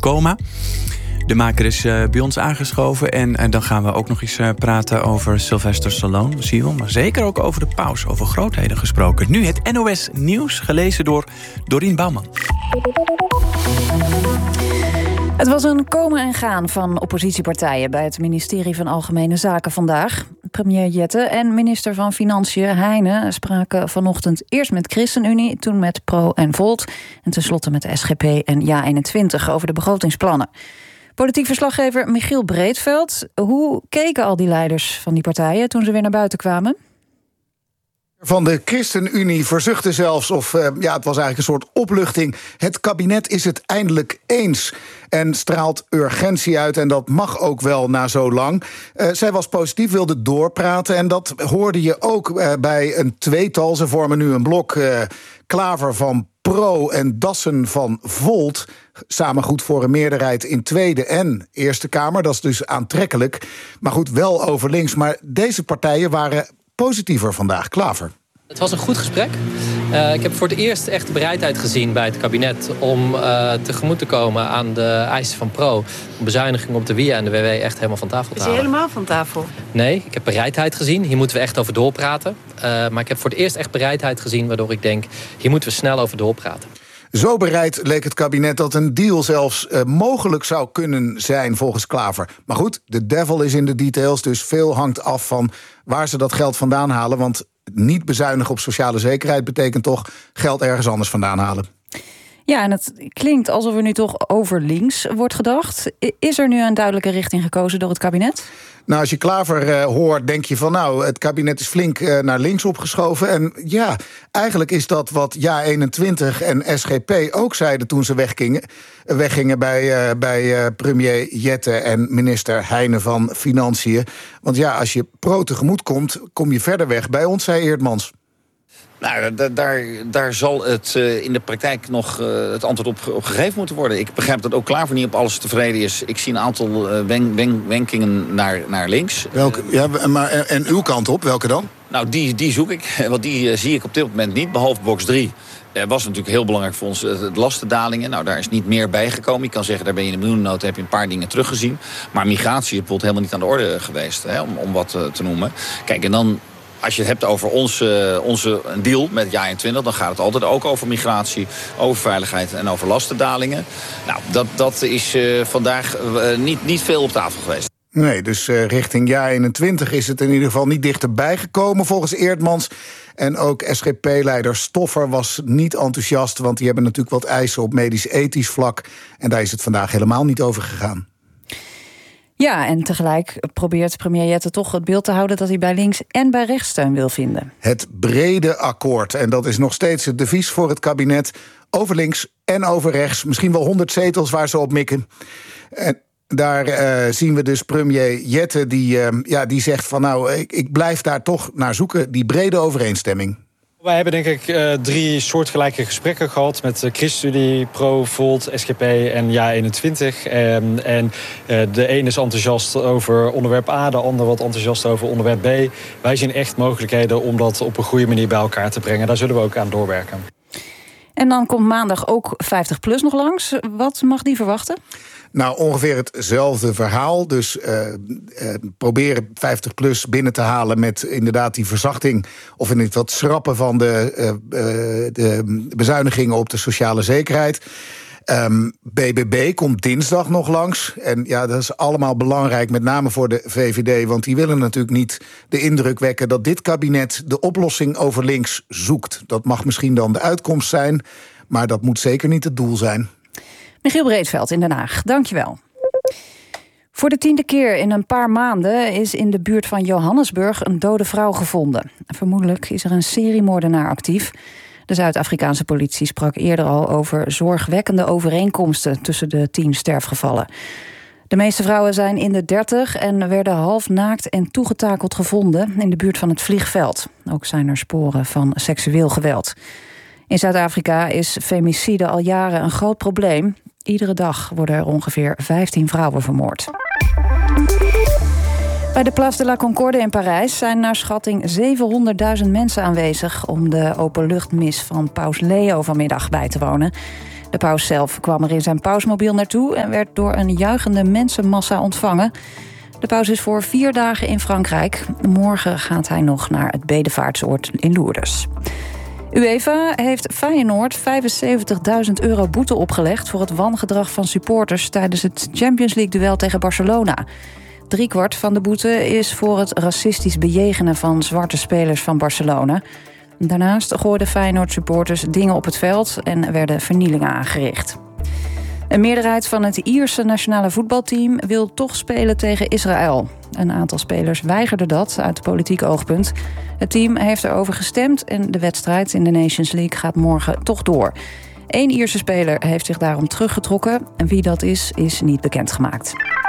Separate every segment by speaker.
Speaker 1: coma. De maker is bij ons aangeschoven. En dan gaan we ook nog eens praten over Sylvester Stallone, zie je wel. Maar zeker ook over de paus, over grootheden gesproken. Nu het NOS Nieuws, gelezen door Dorien Bouwman.
Speaker 2: Het was een komen en gaan van oppositiepartijen bij het ministerie van Algemene Zaken vandaag. Premier Jette en minister van Financiën Heijnen spraken vanochtend eerst met ChristenUnie, toen met Pro en Volt en tenslotte met de SGP en JA21 over de begrotingsplannen. Politiek verslaggever Michiel Breedveld, hoe keken al die leiders van die partijen toen ze weer naar buiten kwamen?
Speaker 3: Van de ChristenUnie verzuchtte zelfs, het was eigenlijk een soort opluchting. Het kabinet is het eindelijk eens en straalt urgentie uit. En dat mag ook wel na zo lang. Zij was positief, wilde doorpraten. En dat hoorde je ook bij een tweetal. Ze vormen nu een blok. Klaver van Pro en Dassen van Volt. Samen goed voor een meerderheid in Tweede en Eerste Kamer. Dat is dus aantrekkelijk. Maar goed, wel over links. Maar deze partijen waren positiever vandaag. Klaver.
Speaker 4: Het was een goed gesprek. Ik heb voor het eerst echt de bereidheid gezien bij het kabinet om tegemoet te komen aan de eisen van Pro. Om bezuinigingen op de WIA en de WW echt helemaal van tafel te halen.
Speaker 2: Is hij helemaal van tafel?
Speaker 4: Nee, ik heb bereidheid gezien. Hier moeten we echt over doorpraten. Maar ik heb voor het eerst echt bereidheid gezien waardoor ik denk, hier moeten we snel over doorpraten.
Speaker 3: Zo bereid leek het kabinet dat een deal zelfs mogelijk zou kunnen zijn volgens Klaver. Maar goed, de devil is in de details, dus veel hangt af van waar ze dat geld vandaan halen. Want niet bezuinigen op sociale zekerheid betekent toch geld ergens anders vandaan halen.
Speaker 2: Ja, en het klinkt alsof er nu toch over links wordt gedacht. Is er nu een duidelijke richting gekozen door het kabinet?
Speaker 3: Nou, als je Klaver hoort, denk je van het kabinet is flink naar links opgeschoven. En ja, eigenlijk is dat wat JA21 en SGP ook zeiden toen ze weggingen bij premier Jette en minister Heijnen van Financiën. Want ja, als je Pro tegemoet komt, kom je verder weg. Bij ons, zei Eerdmans.
Speaker 5: Nou, daar zal het in de praktijk nog het antwoord op gegeven moeten worden. Ik begrijp dat ook Klaver niet op alles tevreden is. Ik zie een aantal wenkingen naar links.
Speaker 3: Welke? En uw kant op, welke dan?
Speaker 5: Nou, die zoek ik. Want die zie ik op dit moment niet, behalve box 3. Was natuurlijk heel belangrijk voor ons de lastendalingen. Nou, daar is niet meer bijgekomen. Je kan zeggen, daar ben je in de miljoenennota, heb je een paar dingen teruggezien. Maar migratie is bijvoorbeeld helemaal niet aan de orde geweest, om wat te noemen. Kijk, en dan, als je het hebt over onze deal met JA21, dan gaat het altijd ook over migratie, over veiligheid en over lastendalingen. Nou, dat is vandaag niet veel op tafel geweest.
Speaker 3: Nee, dus richting JA21 is het in ieder geval niet dichterbij gekomen volgens Eerdmans. En ook SGP-leider Stoffer was niet enthousiast, want die hebben natuurlijk wat eisen op medisch-ethisch vlak. En daar is het vandaag helemaal niet over gegaan.
Speaker 2: Ja, en tegelijk probeert premier Jette toch het beeld te houden dat hij bij links en bij rechts steun wil vinden.
Speaker 3: Het brede akkoord. En dat is nog steeds het devies voor het kabinet. Over links en over rechts. Misschien wel 100 zetels waar ze op mikken. En daar zien we dus premier Jette die zegt van ik blijf daar toch naar zoeken. Die brede overeenstemming.
Speaker 6: Wij hebben denk ik 3 soortgelijke gesprekken gehad met ChristenUnie, Pro, Volt, SGP en JA21. De een is enthousiast over onderwerp A, de ander wat enthousiast over onderwerp B. Wij zien echt mogelijkheden om dat op een goede manier bij elkaar te brengen. Daar zullen we ook aan doorwerken.
Speaker 2: En dan komt maandag ook 50PLUS nog langs. Wat mag die verwachten?
Speaker 3: Nou, ongeveer hetzelfde verhaal. Dus proberen 50PLUS binnen te halen met inderdaad die verzachting of in het wat schrappen van de bezuinigingen op de sociale zekerheid. BBB komt dinsdag nog langs. En ja, dat is allemaal belangrijk, met name voor de VVD. Want die willen natuurlijk niet de indruk wekken dat dit kabinet de oplossing over links zoekt. Dat mag misschien dan de uitkomst zijn, maar dat moet zeker niet het doel zijn.
Speaker 2: Michiel Breedveld in Den Haag, dankjewel. Voor de 10e keer in een paar maanden is in de buurt van Johannesburg een dode vrouw gevonden. Vermoedelijk is er een seriemoordenaar actief. De Zuid-Afrikaanse politie sprak eerder al over zorgwekkende overeenkomsten tussen de 10 sterfgevallen. De meeste vrouwen zijn in de 30 en werden half naakt en toegetakeld gevonden in de buurt van het vliegveld. Ook zijn er sporen van seksueel geweld. In Zuid-Afrika is femicide al jaren een groot probleem. Iedere dag worden er ongeveer 15 vrouwen vermoord. Bij de Place de la Concorde in Parijs zijn naar schatting 700.000 mensen aanwezig om de openluchtmis van Paus Leo vanmiddag bij te wonen. De paus zelf kwam er in zijn pausmobiel naartoe en werd door een juichende mensenmassa ontvangen. De paus is voor 4 dagen in Frankrijk. Morgen gaat hij nog naar het bedevaartsoord in Lourdes. UEFA heeft Feyenoord €75.000 boete opgelegd voor het wangedrag van supporters tijdens het Champions League-duel tegen Barcelona. 3/4 van de boete is voor het racistisch bejegenen van zwarte spelers van Barcelona. Daarnaast gooiden Feyenoord-supporters dingen op het veld en werden vernielingen aangericht. Een meerderheid van het Ierse nationale voetbalteam wil toch spelen tegen Israël. Een aantal spelers weigerde dat uit politiek oogpunt. Het team heeft erover gestemd en de wedstrijd in de Nations League gaat morgen toch door. 1 Ierse speler heeft zich daarom teruggetrokken. En wie dat is niet bekendgemaakt.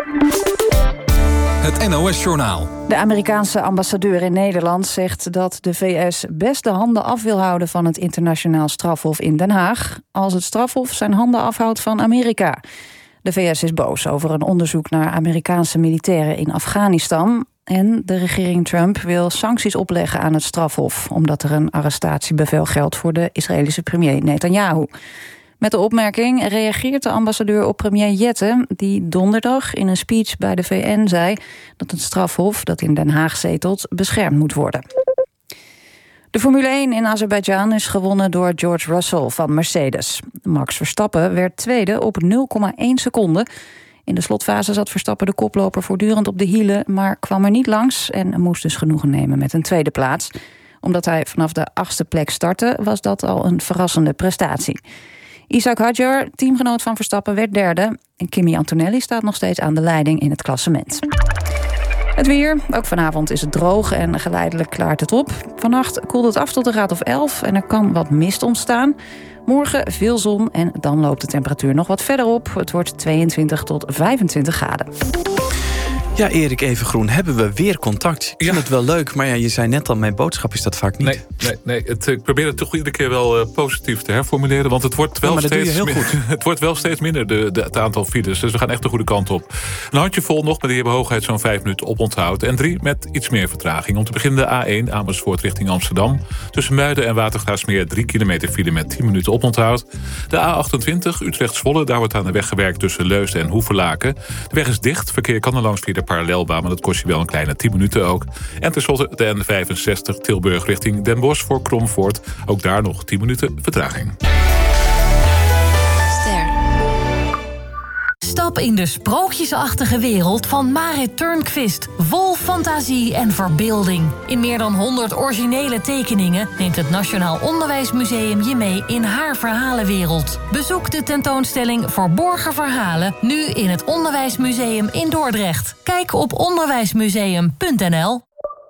Speaker 7: Het NOS-journaal.
Speaker 2: De Amerikaanse ambassadeur in Nederland zegt dat de VS best de handen af wil houden van het internationaal strafhof in Den Haag, als het strafhof zijn handen afhoudt van Amerika. De VS is boos over een onderzoek naar Amerikaanse militairen in Afghanistan. En de regering Trump wil sancties opleggen aan het strafhof, omdat er een arrestatiebevel geldt voor de Israëlische premier Netanyahu. Met de opmerking reageert de ambassadeur op premier Jette, die donderdag in een speech bij de VN zei dat het strafhof dat in Den Haag zetelt beschermd moet worden. De Formule 1 in Azerbeidzjan is gewonnen door George Russell van Mercedes. Max Verstappen werd tweede op 0,1 seconde. In de slotfase zat Verstappen de koploper voortdurend op de hielen, maar kwam er niet langs en moest dus genoegen nemen met een tweede plaats. Omdat hij vanaf de 8e plek startte, was dat al een verrassende prestatie. Isaac Hadjar, teamgenoot van Verstappen, werd derde. En Kimi Antonelli staat nog steeds aan de leiding in het klassement. Het weer. Ook vanavond is het droog en geleidelijk klaart het op. Vannacht koelt het af tot een graad of 11 en er kan wat mist ontstaan. Morgen veel zon en dan loopt de temperatuur nog wat verder op. Het wordt 22 tot 25 graden.
Speaker 1: Ja, Erik Evengroen, hebben we weer contact? Ik vind het wel leuk, maar ja, je zei net al, mijn boodschap is dat vaak niet.
Speaker 8: Nee. Ik probeer het toch iedere keer wel positief te herformuleren, want het wordt wel het wordt wel steeds minder, het aantal files. Dus we gaan echt de goede kant op. Een handje vol nog, maar die hebben hooguit zo'n 5 minuten oponthoud. En 3 met iets meer vertraging. Om te beginnen de A1 Amersfoort richting Amsterdam. Tussen Muiden en Watergraafsmeer 3 kilometer file met 10 minuten oponthoud. De A28 Utrecht-Zwolle, daar wordt aan de weg gewerkt tussen Leusden en Hoevelaken. De weg is dicht, verkeer kan er langs via de parallelbaan, maar dat kost je wel een kleine 10 minuten ook. En tenslotte de N65 Tilburg richting Den Bosch voor Kromvoort. Ook daar nog 10 minuten vertraging.
Speaker 9: Stap in de sprookjesachtige wereld van Marit Turnquist. Vol fantasie en verbeelding. In meer dan 100 originele tekeningen neemt het Nationaal Onderwijsmuseum je mee in haar verhalenwereld. Bezoek de tentoonstelling Verborgen Verhalen nu in het Onderwijsmuseum in Dordrecht. Kijk op onderwijsmuseum.nl.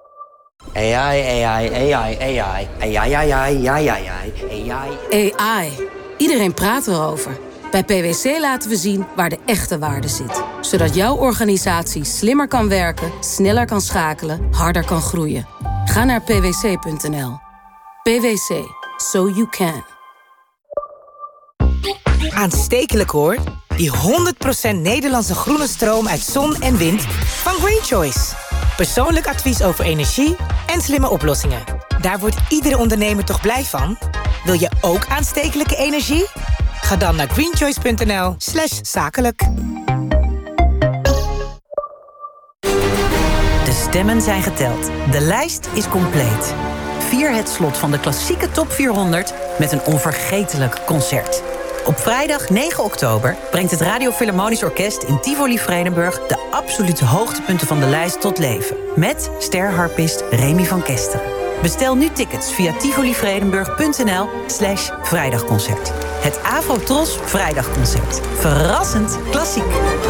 Speaker 10: AI. Iedereen praat erover. Bij PwC laten we zien waar de echte waarde zit. Zodat jouw organisatie slimmer kan werken, sneller kan schakelen, harder kan groeien. Ga naar pwc.nl. PwC. So you can.
Speaker 11: Aanstekelijk hoor. Die 100% Nederlandse groene stroom uit zon en wind van Green Choice. Persoonlijk advies over energie en slimme oplossingen. Daar wordt iedere ondernemer toch blij van? Wil je ook aanstekelijke energie? Ga dan naar greenchoice.nl/zakelijk.
Speaker 12: De stemmen zijn geteld. De lijst is compleet. Vier het slot van de klassieke top 400 met een onvergetelijk concert. Op vrijdag 9 oktober brengt het Radio Philharmonisch Orkest in Tivoli Vredenburg de absolute hoogtepunten van de lijst tot leven. Met sterharpist Remy van Kesteren. Bestel nu tickets via tivolivredenburg.nl/vrijdagconcert. Het Afro-Tros Vrijdagconcert. Verrassend klassiek.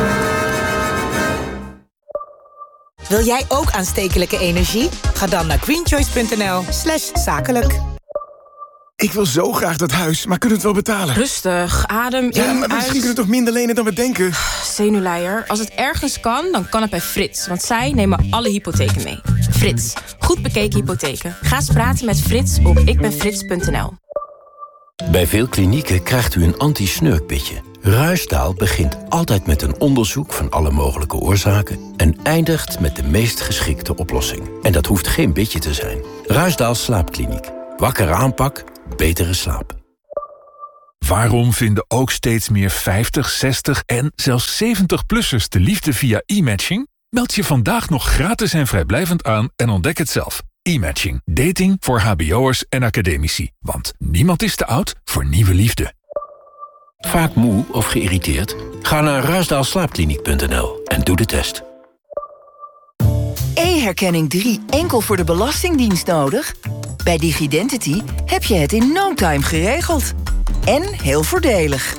Speaker 11: Wil jij ook aanstekelijke energie? Ga dan naar greenchoice.nl/zakelijk.
Speaker 13: Ik wil zo graag dat huis, maar kunnen we het wel betalen?
Speaker 14: Rustig, adem in,
Speaker 13: ja, maar misschien kunnen we toch minder lenen dan we denken?
Speaker 14: Zenuwleier. Als het ergens kan, dan kan het bij Frits. Want zij nemen alle hypotheken mee. Frits. Goed bekeken hypotheken. Ga eens praten met Frits op ikbenfrits.nl.
Speaker 15: Bij veel klinieken krijgt u een anti-snurkbitje. Ruisdaal begint altijd met een onderzoek van alle mogelijke oorzaken en eindigt met de meest geschikte oplossing. En dat hoeft geen bitje te zijn. Ruisdaal Slaapkliniek. Wakkere aanpak, betere slaap.
Speaker 13: Waarom vinden ook steeds meer 50, 60 en zelfs 70-plussers de liefde via e-matching? Meld je vandaag nog gratis en vrijblijvend aan en ontdek het zelf. E-matching. Dating voor hbo'ers en academici. Want niemand is te oud voor nieuwe liefde.
Speaker 15: Vaak moe of geïrriteerd? Ga naar ruisdaalslaapkliniek.nl en doe de test.
Speaker 7: E-herkenning 3 enkel voor de Belastingdienst nodig? Bij Digidentity heb je het in no time geregeld. En heel voordelig.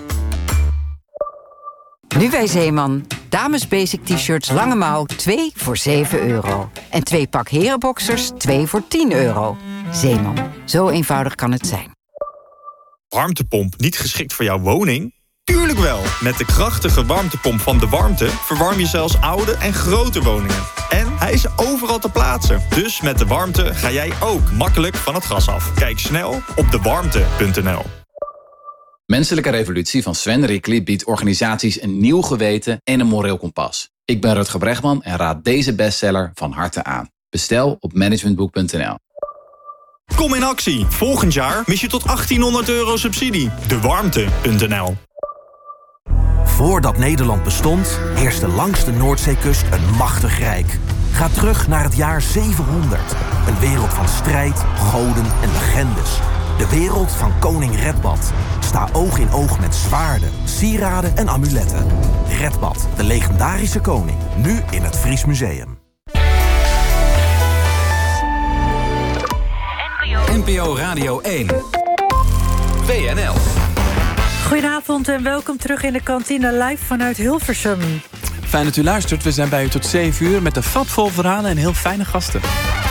Speaker 16: Nu bij Zeeman. Dames basic t-shirts lange mouw 2 voor €7. En 2 pak herenboxers 2 voor €10. Zeeman. Zo eenvoudig kan het zijn.
Speaker 17: Warmtepomp niet geschikt voor jouw woning? Tuurlijk wel! Met de krachtige warmtepomp van De Warmte verwarm je zelfs oude en grote woningen. En hij is overal te plaatsen. Dus met De Warmte ga jij ook makkelijk van het gas af. Kijk snel op dewarmte.nl.
Speaker 18: Menselijke Revolutie van Sven Rickly biedt organisaties een nieuw geweten en een moreel kompas. Ik ben Rutger Bregman en raad deze bestseller van harte aan. Bestel op managementboek.nl.
Speaker 17: Kom in actie. Volgend jaar mis je tot €1800 subsidie. Dewarmte.nl.
Speaker 19: Voordat Nederland bestond, heerste langs de Noordzeekust een machtig rijk. Ga terug naar het jaar 700. Een wereld van strijd, goden en legendes. De wereld van koning Redbad. Sta oog in oog met zwaarden, sieraden en amuletten. Redbad, de legendarische koning. Nu in het Fries Museum.
Speaker 20: NPO Radio 1. WNL.
Speaker 21: Goedenavond en welkom terug in de kantine live vanuit Hilversum.
Speaker 1: Fijn dat u luistert. We zijn bij u tot 7 uur met een vat vol verhalen en heel fijne gasten.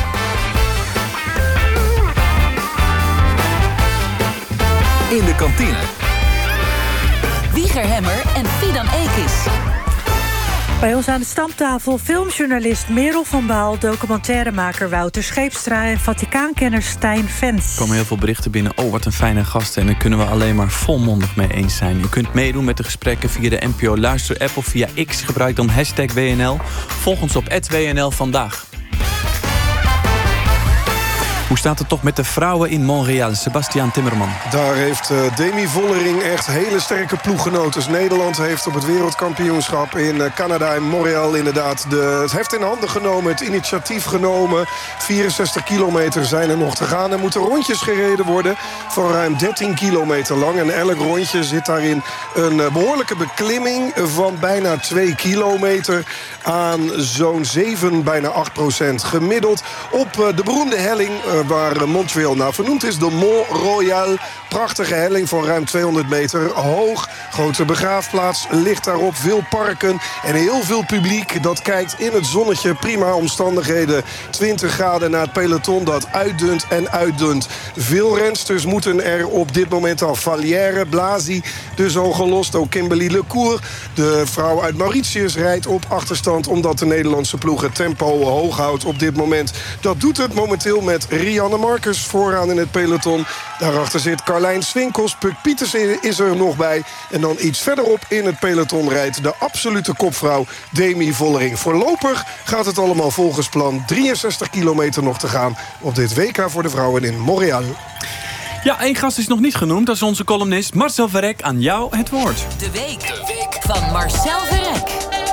Speaker 20: In de kantine.
Speaker 9: Wieger Hemmer en Fidan Ekis.
Speaker 21: Bij ons aan de stamtafel filmjournalist Merel van Baal, documentairemaker Wouter Scheepstra en Vaticaankenner Stijn Vens.
Speaker 1: Er komen heel veel berichten binnen. Oh, wat een fijne gasten. En daar kunnen we alleen maar volmondig mee eens zijn. U kunt meedoen met de gesprekken via de NPO Luister-app of via X. Gebruik dan #WNL. Volg ons op @WNL vandaag. Hoe staat het toch met de vrouwen in Montreal? Sebastiaan Timmerman.
Speaker 22: Daar heeft Demi Vollering echt hele sterke ploeggenoten. Nederland heeft op het wereldkampioenschap in Canada en Montreal inderdaad het heft in handen genomen, het initiatief genomen. 64 kilometer zijn er nog te gaan. Er moeten rondjes gereden worden van ruim 13 kilometer lang. En elk rondje zit daarin een behoorlijke beklimming van bijna 2 kilometer aan zo'n 7, bijna 8% gemiddeld. Op de beroemde helling waar Montreal naar vernoemd is, de Mont Royal. Prachtige helling van ruim 200 meter hoog. Grote begraafplaats ligt daarop. Veel parken en heel veel publiek dat kijkt in het zonnetje. Prima omstandigheden. 20 graden naar het peloton dat uitdunt en uitdunt. Veel rensters moeten er op dit moment af. Vallière, Blasi, dus al gelost. Ook Kimberly Lecour, de vrouw uit Mauritius, rijdt op achterstand omdat de Nederlandse ploeg het tempo hoog houdt op dit moment. Dat doet het momenteel met Rianne Marcus vooraan in het peloton. Daarachter zit Carlijn Swinkels. Puk Pietersen is er nog bij. En dan iets verderop in het peloton rijdt de absolute kopvrouw Demi Vollering. Voorlopig gaat het allemaal volgens plan. 63 kilometer nog te gaan op dit WK voor de vrouwen in Montreal.
Speaker 1: Ja, één gast is nog niet genoemd. Dat is onze columnist Marcel Verrek. Aan jou het woord.
Speaker 9: De week van Marcel Verrek.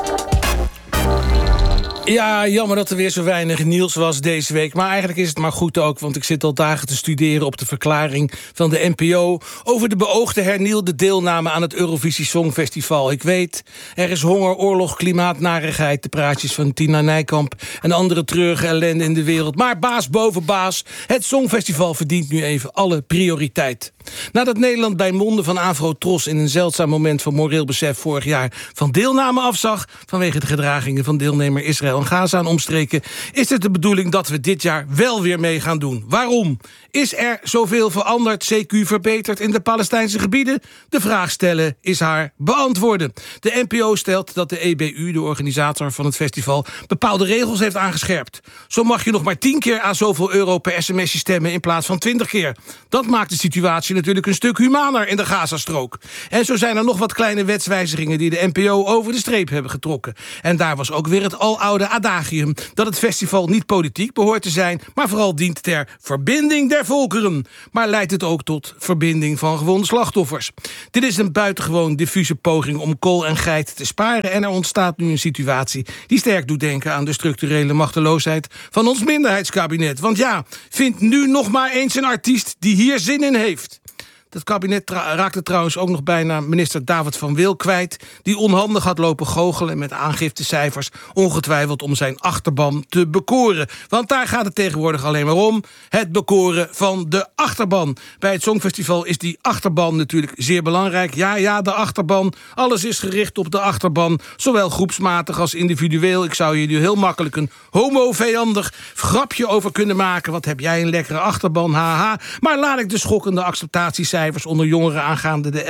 Speaker 23: Ja, jammer dat er weer zo weinig nieuws was deze week. Maar eigenlijk is het maar goed ook, want ik zit al dagen te studeren op de verklaring van de NPO over de beoogde hernieuwde deelname aan het Eurovisie Songfestival. Ik weet, er is honger, oorlog, klimaat, narigheid, de praatjes van Tina Nijkamp en andere treurige ellende in de wereld. Maar baas boven baas, het Songfestival verdient nu even alle prioriteit. Nadat Nederland bij monden van Afro-Tros in een zeldzaam moment van moreel besef vorig jaar van deelname afzag vanwege de gedragingen van deelnemer Israël en Gaza en omstreken, is het de bedoeling dat we dit jaar wel weer mee gaan doen. Waarom? Is er zoveel veranderd, CQ verbeterd in de Palestijnse gebieden? De vraag stellen is haar beantwoorden. De NPO stelt dat de EBU, de organisator van het festival, bepaalde regels heeft aangescherpt. Zo mag je nog maar 10 keer aan zoveel euro per sms'je stemmen in plaats van 20 keer. Dat maakt de situatie natuurlijk een stuk humaner in de Gazastrook. En zo zijn er nog wat kleine wetswijzigingen die de NPO over de streep hebben getrokken. En daar was ook weer het aloude adagium dat het festival niet politiek behoort te zijn, maar vooral dient ter verbinding der volkeren. Maar leidt het ook tot verbinding van gewonde slachtoffers. Dit is een buitengewoon diffuse poging om kool en geit te sparen en er ontstaat nu een situatie die sterk doet denken aan de structurele machteloosheid van ons minderheidskabinet. Want ja, vind nu nog maar eens een artiest die hier zin in heeft. Het kabinet raakte trouwens ook nog bijna minister David van Wil kwijt, die onhandig had lopen goochelen met aangiftecijfers, ongetwijfeld om zijn achterban te bekoren. Want daar gaat het tegenwoordig alleen maar om, het bekoren van de achterban. Bij het Songfestival is die achterban natuurlijk zeer belangrijk. Ja, de achterban. Alles is gericht op de achterban, zowel groepsmatig als individueel. Ik zou hier nu heel makkelijk een homo-vijandig grapje over kunnen maken. Wat heb jij een lekkere achterban, haha. Maar laat ik de schokkende acceptatiecijfers onder jongeren aangaande de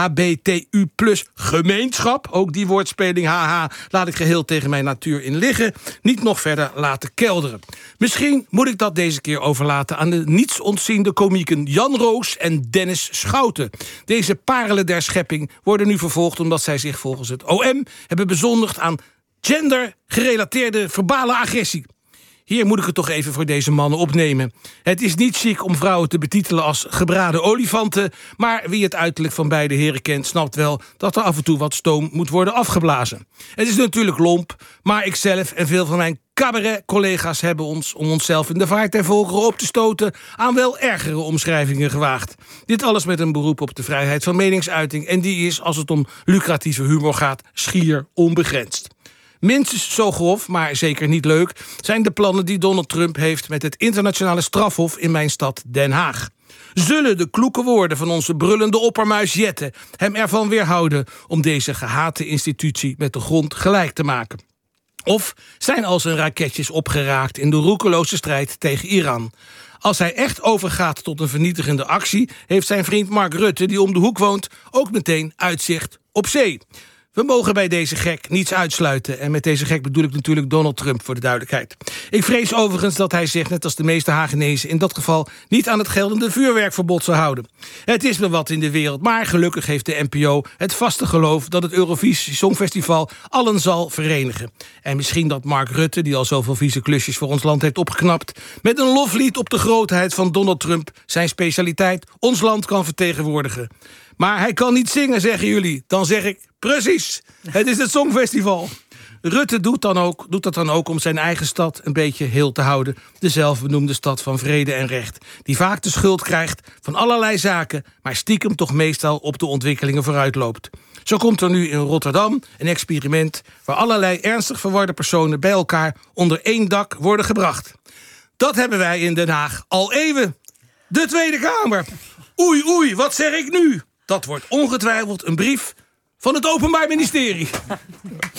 Speaker 23: LHBTU+ gemeenschap, ook die woordspeling, haha, laat ik geheel tegen mijn natuur in liggen, niet nog verder laten kelderen. Misschien moet ik dat deze keer overlaten aan de niets ontziende komieken Jan Roos en Dennis Schouten. Deze parelen der schepping worden nu vervolgd omdat zij zich volgens het OM hebben bezondigd aan gendergerelateerde verbale agressie. Hier moet ik het toch even voor deze mannen opnemen. Het is niet chic om vrouwen te betitelen als gebraden olifanten, maar wie het uiterlijk van beide heren kent, snapt wel dat er af en toe wat stoom moet worden afgeblazen. Het is natuurlijk lomp, maar ikzelf en veel van mijn cabaret-collega's hebben ons, om onszelf in de vaart der volkeren op te stoten, aan wel ergere omschrijvingen gewaagd. Dit alles met een beroep op de vrijheid van meningsuiting, en die is, als het om lucratieve humor gaat, schier onbegrensd. Minstens zo grof, maar zeker niet leuk, zijn de plannen die Donald Trump heeft met het internationale strafhof in mijn stad Den Haag. Zullen de kloeke woorden van onze brullende oppermuis Jette hem ervan weerhouden om deze gehate institutie met de grond gelijk te maken? Of zijn al zijn raketjes opgeraakt in de roekeloze strijd tegen Iran? Als hij echt overgaat tot een vernietigende actie, heeft zijn vriend Mark Rutte, die om de hoek woont, ook meteen uitzicht op zee. We mogen bij deze gek niets uitsluiten. En met deze gek bedoel ik natuurlijk Donald Trump, voor de duidelijkheid. Ik vrees overigens dat hij zich, net als de meeste Hagenezen, in dat geval niet aan het geldende vuurwerkverbod zal houden. Het is me wat in de wereld, maar gelukkig heeft de NPO het vaste geloof dat het Eurovisie Songfestival allen zal verenigen. En misschien dat Mark Rutte, die al zoveel vieze klusjes voor ons land heeft opgeknapt, met een loflied op de grootheid van Donald Trump, zijn specialiteit, ons land kan vertegenwoordigen. Maar hij kan niet zingen, zeggen jullie. Dan zeg ik, precies, het is het Songfestival. Rutte doet dat dan ook om zijn eigen stad een beetje heel te houden. De zelfbenoemde stad van vrede en recht. Die vaak de schuld krijgt van allerlei zaken, maar stiekem toch meestal op de ontwikkelingen vooruit loopt. Zo komt er nu in Rotterdam een experiment waar allerlei ernstig verwarde personen bij elkaar onder één dak worden gebracht. Dat hebben wij in Den Haag al eeuwen. De Tweede Kamer. Oei, wat zeg ik nu? Dat wordt ongetwijfeld een brief van het Openbaar Ministerie.